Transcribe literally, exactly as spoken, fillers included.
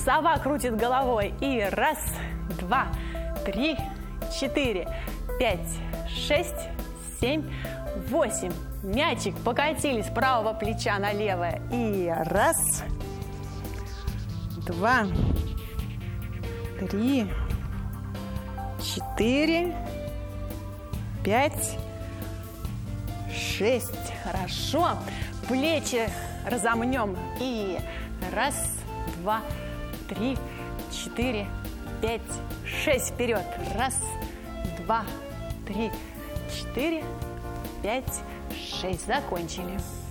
Сова крутит головой. И раз, два, три, четыре, пять, шесть, семь, восемь. Мячик покатили с правого плеча на левое. И раз, два, три, четыре, пять, шесть. Хорошо. Плечи разомнем. И раз, два, три, четыре, пять, шесть. Вперед. Раз, два, три, четыре, пять, шесть. Закончили.